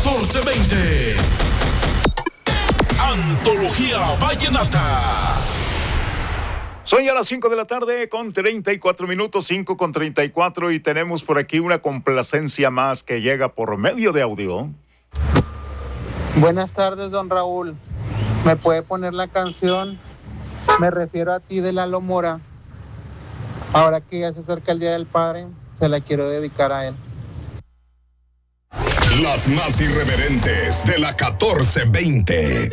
1420. Antología Vallenata. Son ya las 5 de la tarde con 34 minutos, 5 con 34, y tenemos por aquí una complacencia más que llega por medio de audio. Buenas tardes, don Raúl. ¿Me puede poner la canción? Me refiero a ti, de Lalo Mora. Ahora que ya se acerca el Día del Padre, se la quiero dedicar a él. Las más irreverentes de la 1420.